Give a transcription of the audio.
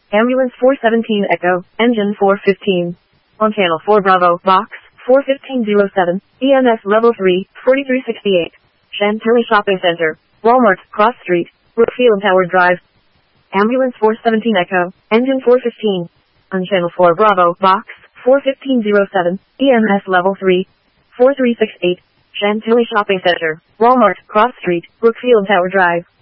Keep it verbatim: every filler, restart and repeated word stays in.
Ambulance four seventeen Echo, Engine four fifteen. On Channel four Bravo, Box four fifteen oh seven, E M S Level three, forty-three sixty-eight. Chantilly Shopping Center, Walmart, Cross Street, Brookfield Tower Drive. Ambulance four seventeen Echo, Engine four fifteen. On Channel four Bravo, Box four fifteen oh seven, E M S Level three, forty-three sixty-eight. Chantilly Shopping Center, Walmart, Cross Street, Brookfield Tower Drive.